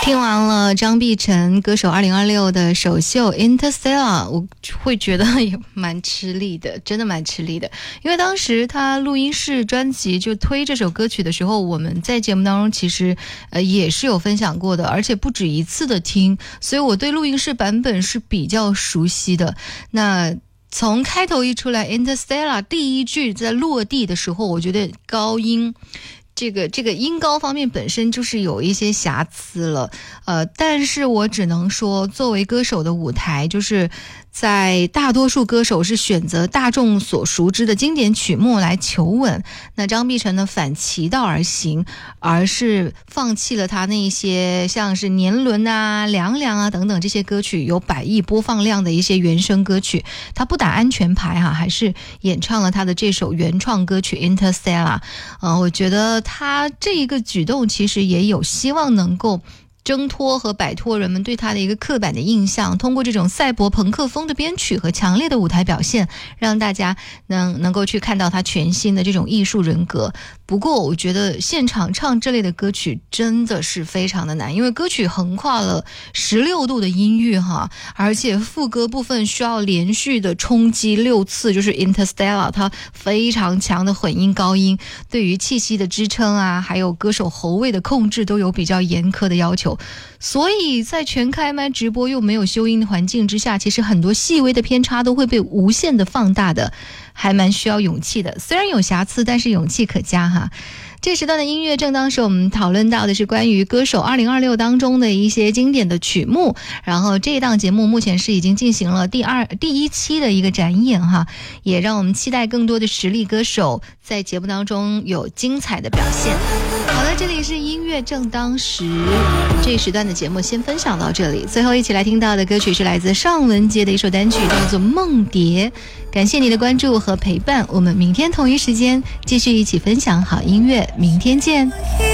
听完了张碧晨歌手2026的首秀 Interstellar， 我会觉得也蛮吃力的，真的蛮吃力的。因为当时他录音室专辑就推这首歌曲的时候，我们在节目当中其实也是有分享过的，而且不止一次的听，所以我对录音室版本是比较熟悉的。那从开头一出来 Interstellar 第一句在落地的时候，我觉得高音这个音高方面本身就是有一些瑕疵了，但是我只能说，作为歌手的舞台，就是在大多数歌手是选择大众所熟知的经典曲目来求稳，那张碧晨呢反其道而行，而是放弃了他那些像是年轮啊、凉凉啊等等这些歌曲有100亿播放量的一些原声歌曲，他不打安全牌还是演唱了他的这首原创歌曲 Interstellar。我觉得他这一个举动其实也有希望能够挣脱和摆脱人们对他的一个刻板的印象，通过这种赛博朋克风的编曲和强烈的舞台表现，让大家能够去看到他全新的这种艺术人格。不过我觉得现场唱这类的歌曲真的是非常的难，因为歌曲横跨了16度的音域而且副歌部分需要连续的冲击6次，就是 Interstellar 它非常强的混音高音，对于气息的支撑啊，还有歌手喉位的控制都有比较严苛的要求。所以在全开麦直播又没有修音的环境之下，其实很多细微的偏差都会被无限的放大的，还蛮需要勇气的。虽然有瑕疵，但是勇气可嘉这时段的音乐正当时我们讨论到的是关于歌手2026当中的一些经典的曲目，然后这一档节目目前是已经进行了第1期的一个展演也让我们期待更多的实力歌手在节目当中有精彩的表现。好的，这里是音乐正当时，这一时段的节目先分享到这里，最后一起来听到的歌曲是来自尚雯婕的一首单曲，叫做《梦蝶》。感谢你的关注和陪伴，我们明天同一时间继续一起分享好音乐，明天见。